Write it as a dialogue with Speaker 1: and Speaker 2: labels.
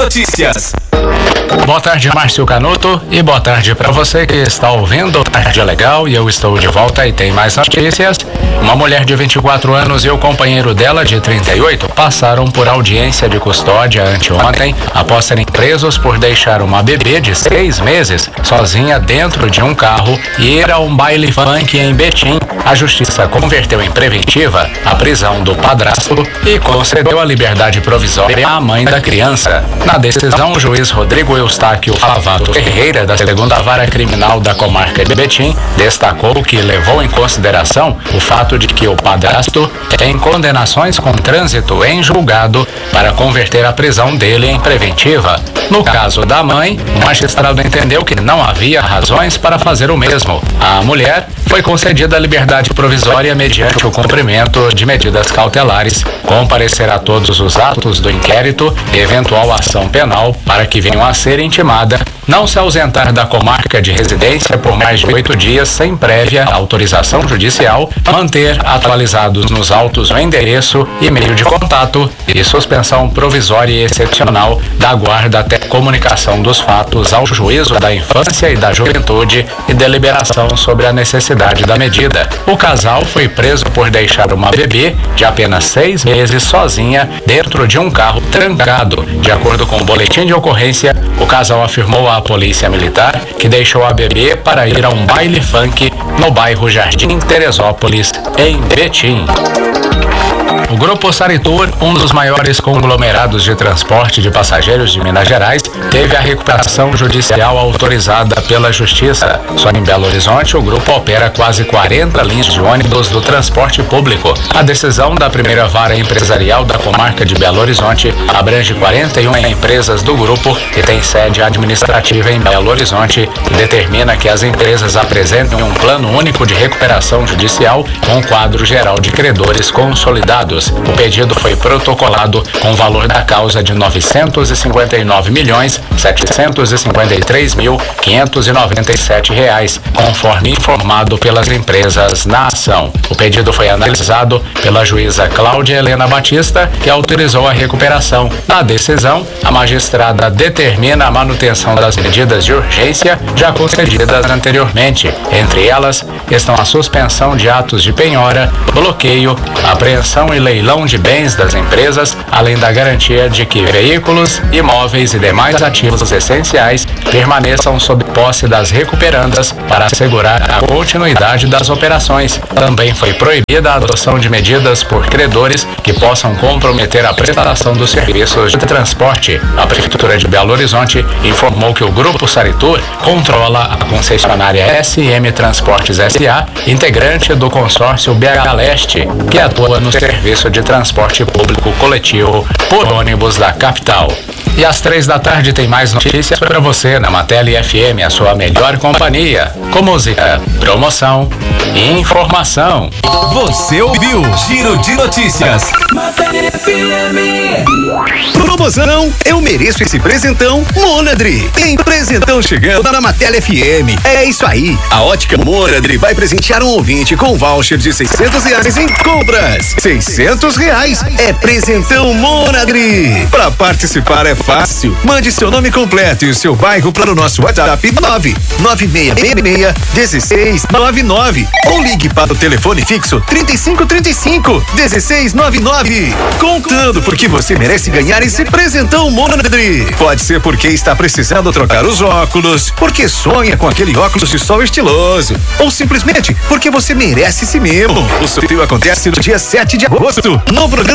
Speaker 1: Notícias.
Speaker 2: Boa tarde, Márcio Canuto, e boa tarde para você que está ouvindo Tarde Legal, e eu estou de volta e tem mais notícias. Uma mulher de 24 anos e o companheiro dela, de 38, passaram por audiência de custódia anteontem após serem presos por deixar uma bebê de 6 meses sozinha dentro de um carro e ir a um baile funk em Betim. A justiça converteu em preventiva a prisão do padrasto e concedeu a liberdade provisória à mãe da criança. Na decisão, o juiz Rodrigo Eustáquio Favato Ferreira, da 2ª Vara Criminal da Comarca de Betim, destacou que levou em consideração o fato de que o padrasto tem condenações com trânsito em julgado para converter a prisão dele em preventiva. No caso da mãe, o magistrado entendeu que não havia razões para fazer o mesmo. A mulher foi concedida a liberdade provisória mediante o cumprimento de medidas cautelares, comparecer a todos os atos do inquérito e eventual ação penal para que venham a ser intimada, não se ausentar da comarca de residência por mais de 8 dias sem prévia autorização judicial, manter atualizados nos autos o endereço e meio de contato e suspensão provisória e excepcional da guarda até comunicação dos fatos ao juízo da infância e da juventude e deliberação sobre a necessidade da medida. O casal foi preso por deixar uma bebê de apenas 6 meses sozinha dentro de um carro trancado. De acordo com o boletim de ocorrência, o casal afirmou à polícia militar que deixou a bebê para ir a um baile funk no bairro Jardim Teresópolis, em Betim. O Grupo Saritur, um dos maiores conglomerados de transporte de passageiros de Minas Gerais, teve a recuperação judicial autorizada pela Justiça. Só em Belo Horizonte, o grupo opera quase 40 linhas de ônibus do transporte público. A decisão da 1ª Vara Empresarial da Comarca de Belo Horizonte abrange 41 empresas do grupo e tem sede administrativa em Belo Horizonte e determina que as empresas apresentem um plano único de recuperação judicial com quadro geral de credores consolidados. O pedido foi protocolado com o valor da causa de R$ 959.753.597, conforme informado pelas empresas na ação. O pedido foi analisado pela juíza Cláudia Helena Batista, que autorizou a recuperação. Na decisão, a magistrada determina a manutenção das medidas de urgência já concedidas anteriormente. Entre elas estão a suspensão de atos de penhora, bloqueio, apreensão e leilão de bens das empresas, além da garantia de que veículos, imóveis e demais ativos essenciais permaneçam sob posse das recuperandas para assegurar a continuidade das operações. Também foi proibida a adoção de medidas por credores que possam comprometer a prestação dos serviços de transporte. A Prefeitura de Belo Horizonte informou que o Grupo Saritur controla a concessionária SM Transportes S.A., integrante do consórcio BH Leste, que atua no serviço de transporte público coletivo por ônibus da capital. E às 3 da tarde tem mais notícias para você na Matele FM, a sua melhor companhia, com música, promoção e informação.
Speaker 1: Você ouviu Giro de Notícias. Matele FM.
Speaker 3: Promoção, eu mereço esse presentão Monadri. Tem presentão chegando na Matele FM. É isso aí, a Ótica Monadri vai presentear um ouvinte com voucher de R$600 em compras. R$600 é presentão Monadri. Para participar é fácil. Mande seu nome completo e o seu bairro para o nosso WhatsApp 99666-1699 ou ligue para o telefone fixo 3535-1699. Contando porque você merece ganhar esse presentão Monadri. Pode ser porque está precisando trocar os óculos, porque sonha com aquele óculos de sol estiloso, ou simplesmente porque você merece esse mesmo. O sorteio acontece no dia 7 de agosto no programa